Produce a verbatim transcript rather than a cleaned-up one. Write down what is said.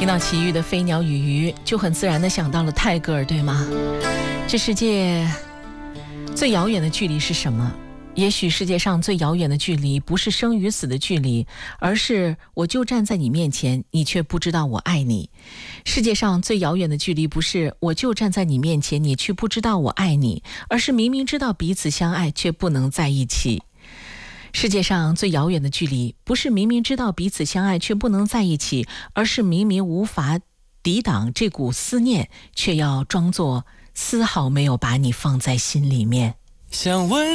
听到齐豫的飞鸟与鱼，就很自然地想到了泰戈尔，对吗？这世界最遥远的距离是什么？也许世界上最遥远的距离不是生与死的距离，而是我就站在你面前，你却不知道我爱你。世界上最遥远的距离不是我就站在你面前，你却不知道我爱你，而是明明知道彼此相爱，却不能在一起。世界上最遥远的距离不是明明知道彼此相爱却不能在一起，而是明明无法抵挡这股思念，却要装作丝毫没有把你放在心里面。 想问